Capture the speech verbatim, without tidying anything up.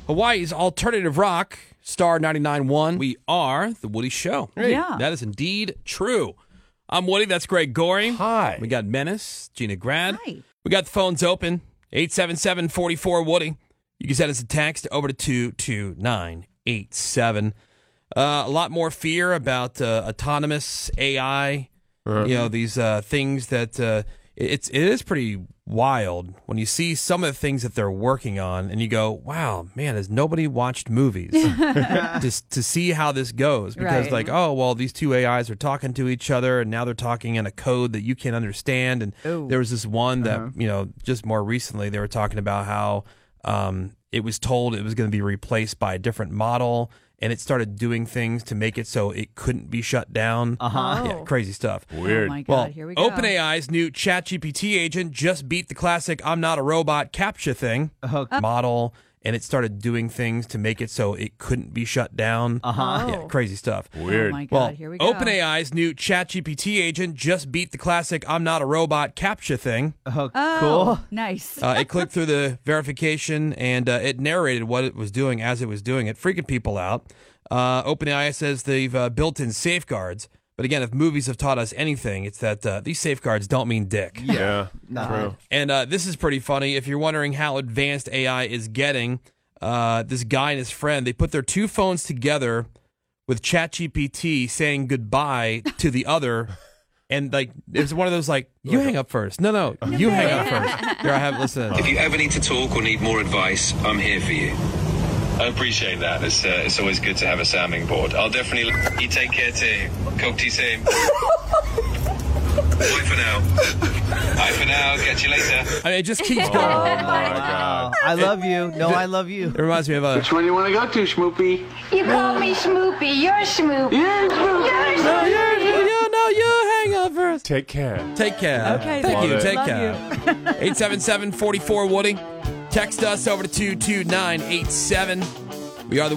Hawaii's alternative rock, Star ninety-nine point one. We are The Woody Show. Hey, yeah. That is indeed true. I'm Woody. That's Greg Goring. Hi. We got Menace, Gina Grad. Hi. We got the phones open, eight seven seven, four four, Woody. You can send us a text over to two two nine eight seven. Uh, a lot more fear about uh, autonomous A I. Uh-huh. You know, these uh, things that uh, it's it is pretty wild when you see some of the things that they're working on, and you go, "Wow, man, has nobody watched movies just to see how this goes?" Because Right. like, oh well, these two A Is are talking to each other, and now they're talking in a code that you can't understand. And Ooh. there was this one that Uh-huh. you know, just more recently, they were talking about how um, it was told it was going to be replaced by a different model. And it started doing things to make it so it couldn't be shut down. Uh-huh. Yeah, crazy stuff. Weird. Oh my God, Well, here we go. OpenAI's new ChatGPT agent just beat the classic "I'm not a robot" CAPTCHA thing model, and it started doing things to make it so it couldn't be shut down. Uh-huh. Yeah, crazy stuff. Weird. Oh my God, Well, here we go. OpenAI's new ChatGPT agent just beat the classic "I'm not a robot" CAPTCHA thing. Oh, Cool. nice. Uh, it clicked through the verification, and uh, it narrated what it was doing as it was doing it, freaking people out. Uh, OpenAI says they've uh, built in safeguards. But again, if movies have taught us anything, it's that uh, these safeguards don't mean dick. Yeah. Nah. True. And uh, this is pretty funny. If you're wondering how advanced A I is getting, uh, this guy and his friend, they put their two phones together with ChatGPT saying goodbye to the other. And like, it was one of those like, you hang up first. No, no, you hang up first. Here, I have, listen. If you ever need to talk or need more advice, I'm here for you. I appreciate that. It's uh, it's always good to have a sounding board. I'll definitely. You take care too. Talk to you soon. Bye for now. Bye for now. Catch you later. I mean, it just keeps going. Oh, my God. I love you. No, I love you. It reminds me of a. Which one do you want to go to, Schmoopy? You call me Schmoopy. You're Schmoop. Yeah, Schmoopy. You're No, Schmoop. you're, you, no, you hang up first. Take care. Take care. Okay, Thank love you. it. Take Love care. eight seven seven, four four, Woody. Text us over to two two nine eight seven. We are the